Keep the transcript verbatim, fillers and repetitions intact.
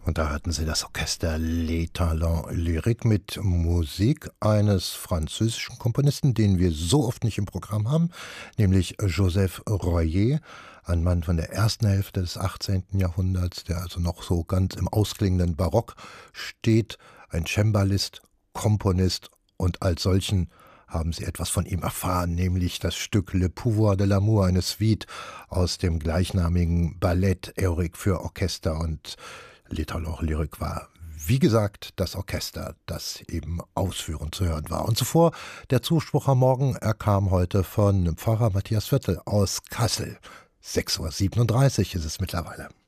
Und da hatten Sie das Orchester Les Talents Lyriques mit Musik eines französischen Komponisten, den wir so oft nicht im Programm haben, nämlich Joseph Royer, ein Mann von der ersten Hälfte des achtzehnten Jahrhunderts, der also noch so ganz im ausklingenden Barock steht, ein Cembalist, Komponist, und als solchen haben Sie etwas von ihm erfahren, nämlich das Stück Le Pouvoir de l'amour, eine Suite aus dem gleichnamigen Ballett Euric für Orchester, und Les Talents Lyriques war, wie gesagt, das Orchester, das eben ausführend zu hören war. Und zuvor der Zuspruch am Morgen, er kam heute von Pfarrer Matthias Viertel aus Kassel. sechs Uhr siebenunddreißig ist es mittlerweile.